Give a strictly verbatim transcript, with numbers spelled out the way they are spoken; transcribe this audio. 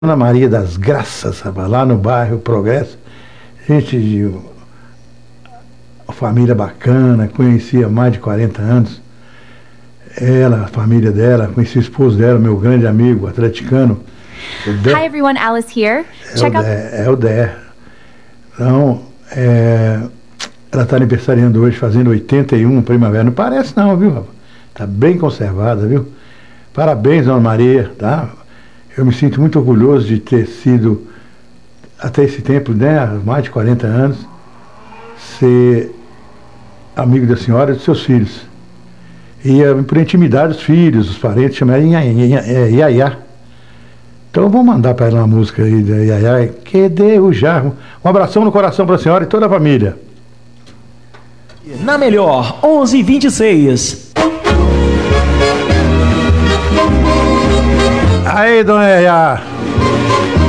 Ana Maria das Graças, rapaz, lá no bairro Progresso, gente de uma família bacana, conhecia há mais de quarenta anos, ela, a família dela, conheci o esposo dela, meu grande amigo, atleticano. Hi everyone, Alice here. É Check o out. Dé, é o Dé. Então, é, ela está aniversariando hoje, fazendo oitenta e um primavera. Não parece não, viu, rapaz? Está bem conservada, viu? Parabéns, Ana Maria, tá? Eu me sinto muito orgulhoso de ter sido, até esse tempo, né, há mais de quarenta anos, ser amigo da senhora e dos seus filhos. E por intimidade, os filhos, os parentes, chamaram Iaiá. Então vamos mandar para ela uma música aí da Iaiá, que deu já. Um abração no coração para a senhora e toda a família. Na Melhor, onze e vinte e seis. Aí, dona Iaiá.